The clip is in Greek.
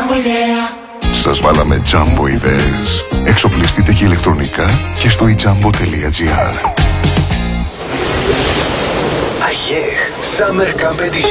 Σας βάλαμε Jumbo ιδέες. Εξοπλιστείτε και ηλεκτρονικά και στο ejumbo.gr. Αχέχ, Summer Camp Edition.